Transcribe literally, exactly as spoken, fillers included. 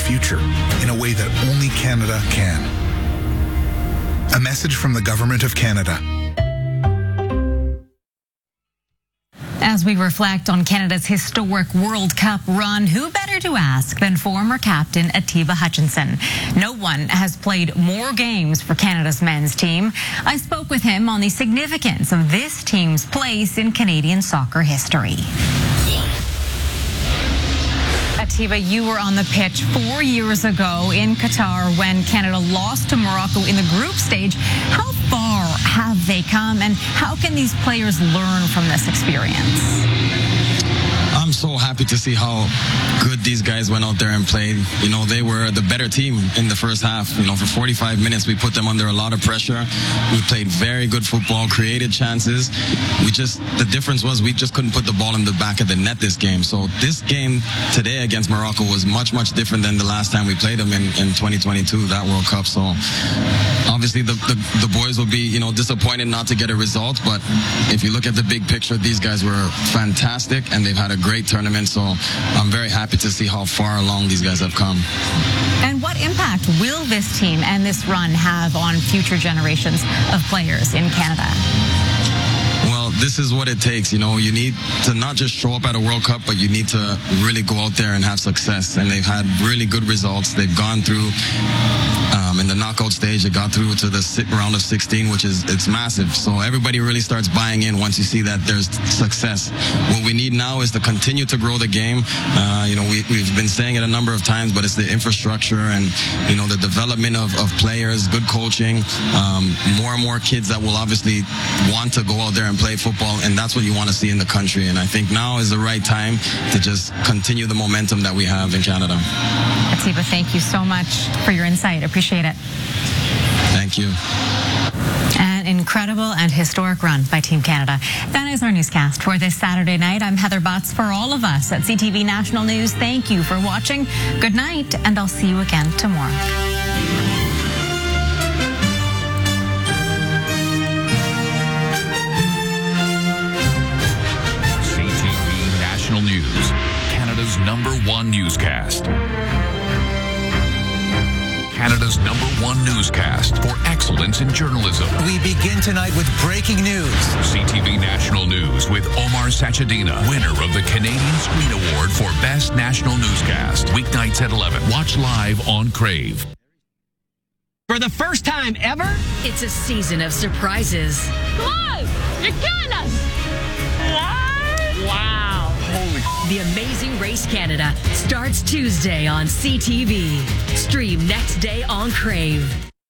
future in a way that only Canada can. A message from the Government of Canada. As we reflect on Canada's historic World Cup run, who better to ask than former captain Atiba Hutchinson? No one has played more games for Canada's men's team. I spoke with him on the significance of this team's place in Canadian soccer history. Atiba, you were on the pitch four years ago in Qatar when Canada lost to Morocco in the group stage. How far have they come, and how can these players learn from this experience? I'm so happy to see how good these guys went out there and played. You know, they were the better team in the first half. You know, for forty-five minutes, we put them under a lot of pressure. We played very good football, created chances. We just, the difference was we just couldn't put the ball in the back of the net this game. So this game today against Morocco was much, much different than the last time we played them in, in twenty twenty-two, that World Cup. So obviously the, the, the boys will be, you know, disappointed not to get a result. But if you look at the big picture, these guys were fantastic and they've had a great tournament. So I'm very happy to see how far along these guys have come. And what impact will this team and this run have on future generations of players in Canada? Well, this is what it takes. You know, you need to not just show up at a World Cup, but you need to really go out there and have success. And they've had really good results. They've gone through um, in the knockout stage. They got through to the round of sixteen, which is, it's massive. So everybody really starts buying in once you see that there's success. What we need now is to continue to grow the game. Uh, you know, we, we've been saying it a number of times, but it's the infrastructure and, you know, the development of, of players, good coaching, um, more and more kids that will obviously want to go out there and play football, and that's what you want to see in the country. And I think now is the right time to just continue the momentum that we have in Canada. Atiba, thank you so much for your insight. Appreciate it. Thank you. An incredible and historic run by Team Canada. That is our newscast for this Saturday night. I'm Heather Butts. For all of us at C T V National News, thank you for watching. Good night, and I'll see you again tomorrow. News, Canada's number one newscast. Canada's number one newscast for excellence in journalism. We begin tonight with breaking news. C T V National News with Omar Sachedina, winner of the Canadian Screen Award for Best National Newscast. Weeknights at eleven. Watch live on Crave. For the first time ever, it's a season of surprises. Come on! You're killing us! What? Wow. Holy. The Amazing Race Canada starts Tuesday on C T V. Stream next day on Crave.